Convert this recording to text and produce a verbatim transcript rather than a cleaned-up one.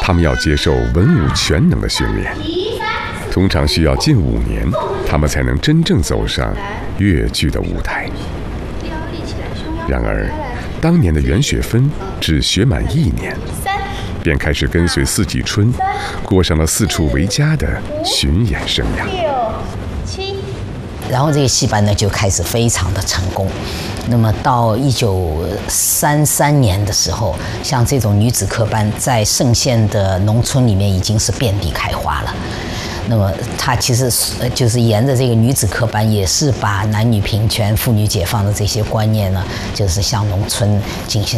他们要接受文武全能的训练，通常需要近五年，他们才能真正走上越剧的舞台。然而，当年的袁雪芬只学满一年，便开始跟随四季春，过上了四处为家的巡演生涯。 然后这个戏班呢就开始非常的成功。那么到一九三三年的时候，像这种女子科班在盛县的农村里面已经是遍地开花了。那么它其实就是沿着这个女子科班，也是把男女平权、妇女解放的这些观念呢，就是向农村进行。